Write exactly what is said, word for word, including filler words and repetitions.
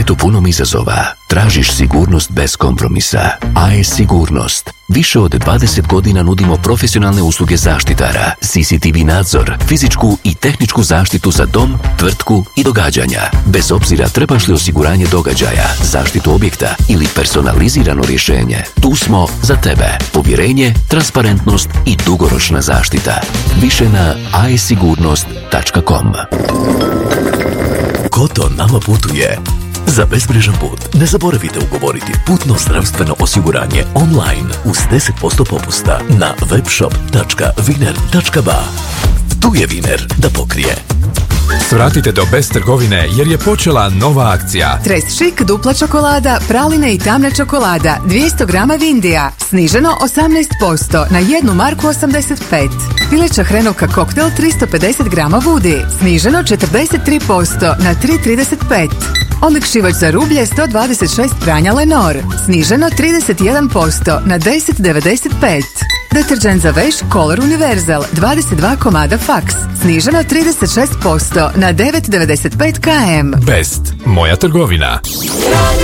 svijetu punom izazova tražiš sigurnost bez kompromisa. A E Sigurnost. Više od dvadeset godina nudimo profesionalne usluge zaštitara, C C T V nadzor, fizičku i tehničku zaštitu za dom, tvrtku i događanja. Bez obzira trebaš li osiguranje događaja, zaštitu objekta ili personalizirano rješenje, tu smo za tebe. Povjerenje, transparentnost i dugoročna zaštita. Više na a e sigurnost tačka com. Koto nama putuje. Za bezbrižan put ne zaboravite ugovoriti putno zdravstveno osiguranje online uz deset posto popusta na webshop tačka viner tačka ba. Tu je Viner da pokrije. Svratite do Best trgovine jer je počela nova akcija. Tres Chic dupla čokolada, praline i tamna čokolada, dvjesto grama Vindija, sniženo osamnaest posto na jednu marku osamdeset pet. Pileća hrenovka koktel tristo pedeset grama Vudi, sniženo četrdeset tri posto na tri trideset pet. Olikšivač za rublje sto dvadeset šest pranja Lenor, sniženo trideset jedan posto na deset devedeset pet. Deterđent za veš Color Universal, dvadeset dva komada Fax, sniženo trideset šest posto na devet devedeset pet km. Best, moja trgovina.